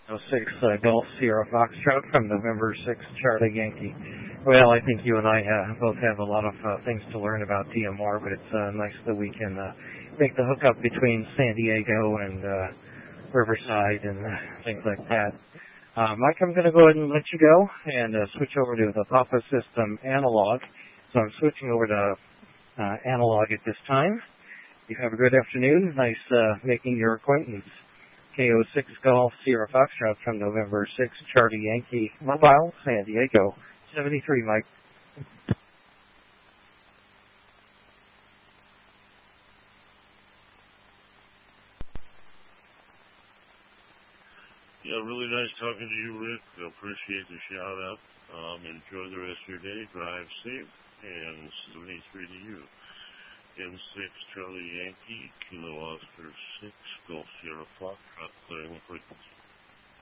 06 Golf Sierra Foxtrot from November 6 Charlie Yankee. Well, I think you and I both have a lot of things to learn about DMR, but it's nice that we can make the hookup between San Diego and Riverside and things like that. Mike, I'm going to go ahead and let you go and switch over to the Papa System analog. So I'm switching over to analog at this time. You have a good afternoon. Nice making your acquaintance. KO6 Golf Sierra Foxtrot from November 6 Charlie Yankee Mobile, San Diego. 73, Mike. Yeah, really nice talking to you, Rick. I appreciate the shout out. Enjoy the rest of your day. Drive safe. And 73 to you. M6 Charlie Yankee, Kilo Oscar 6, Golf Sierra Foxtrot, clearing the frequency.